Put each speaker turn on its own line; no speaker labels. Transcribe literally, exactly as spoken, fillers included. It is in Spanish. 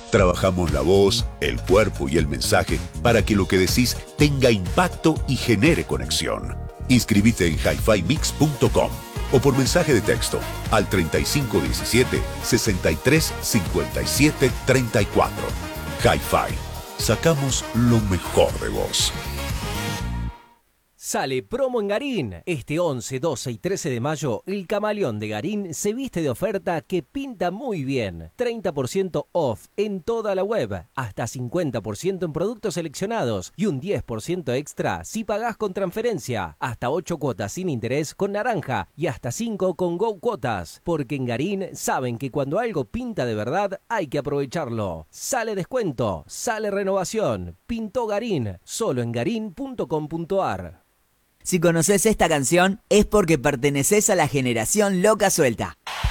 Trabajamos la voz, el cuerpo y el mensaje para que lo que decís tenga impacto y genere conexión. Inscribite en hi fi mix punto com o por mensaje de texto al treinta y cinco diecisiete, sesenta y tres cincuenta y siete treinta y cuatro. Hi-Fi. Sacamos lo mejor de vos.
Sale promo en Garín. Este once, doce y trece de mayo, el camaleón de Garín se viste de oferta que pinta muy bien. treinta por ciento off en toda la web, hasta cincuenta por ciento en productos seleccionados y un diez por ciento extra si pagás con transferencia. Hasta ocho cuotas sin interés con naranja y hasta cinco con Go Cuotas. Porque en Garín saben que cuando algo pinta de verdad hay que aprovecharlo. Sale descuento, sale renovación. Pintó Garín, solo en garín punto com punto ar.
Si conoces esta canción es porque perteneces a la generación loca suelta.